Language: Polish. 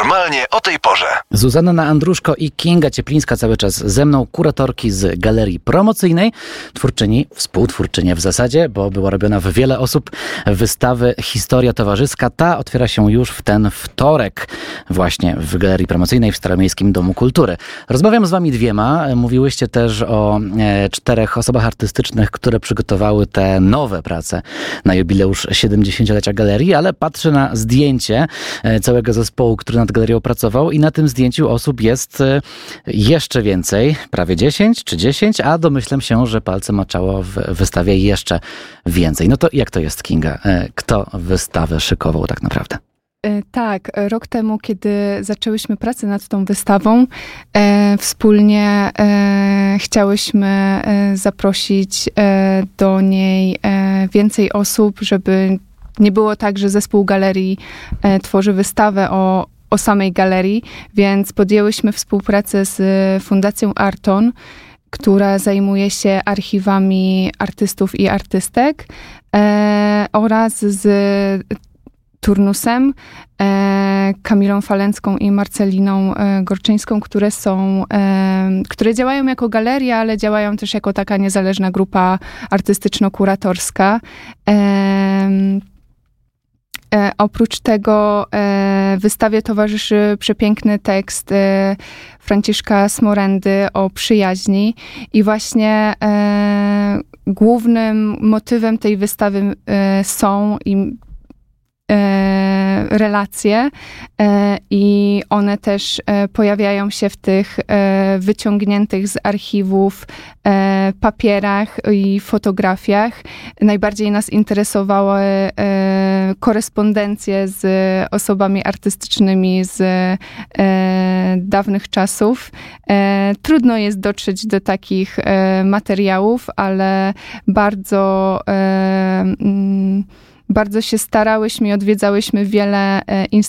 Normalnie o tej porze. Zuzanna Andruszko i Kinga Cieplińska cały czas ze mną, kuratorki z Galerii Promocyjnej, twórczyni, współtwórczynie w zasadzie, bo była robiona w wiele osób, wystawy Historia Towarzyska. Ta otwiera się już w ten wtorek właśnie w Galerii Promocyjnej w Staromiejskim Domu Kultury. Rozmawiam z wami dwiema. Mówiłyście też o 4 osobach artystycznych, które przygotowały te nowe prace na jubileusz 70-lecia galerii, ale patrzę na zdjęcie całego zespołu, który nad galerią pracował i na tym zdjęciu osób jest jeszcze więcej, prawie 10 czy 10, a domyślam się, że palce maczało w wystawie jeszcze więcej. No to jak to jest, Kinga? Kto wystawę szykował tak naprawdę? Tak, rok temu, kiedy zaczęłyśmy pracę nad tą wystawą, wspólnie chciałyśmy zaprosić do niej więcej osób, żeby nie było tak, że zespół galerii tworzy wystawę o samej galerii, więc podjęłyśmy współpracę z Fundacją Arton, która zajmuje się archiwami artystów i artystek, oraz z Turnusem, Kamilą Falęcką i Marceliną Gorczyńską, które działają jako galeria, ale działają też jako taka niezależna grupa artystyczno-kuratorska. Oprócz tego wystawie towarzyszy przepiękny tekst Franciszka Smorendy o przyjaźni i właśnie głównym motywem tej wystawy są relacje i one też pojawiają się w tych wyciągniętych z archiwów papierach i fotografiach. Najbardziej nas interesowały korespondencje z osobami artystycznymi z dawnych czasów. Trudno jest dotrzeć do takich materiałów, ale bardzo się starałyśmy i odwiedzałyśmy wiele instytucji